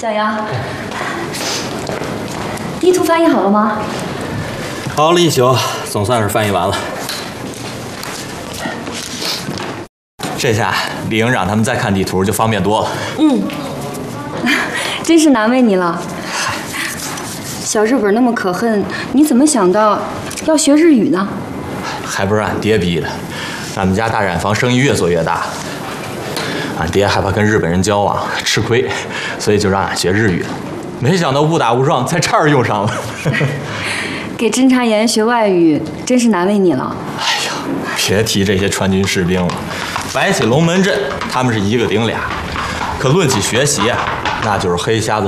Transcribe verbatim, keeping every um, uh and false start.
小杨，地图翻译好了吗？ 熬了一宿，总算是翻译完了。这下李营长他们再看地图就方便多了。 嗯，真是难为你了。小日本那么可恨，你怎么想到要学日语呢？ 还不是俺爹逼的。俺们家大染坊生意越做越大，俺爹害怕跟日本人交往吃亏，所以就让俺学日语了。没想到误打误撞，在这儿用上了。 给侦查员学外语，真是难为你了。 哎呀，别提这些川军士兵了，摆起龙门阵，他们是一个顶俩。可论起学习啊，那就是黑瞎子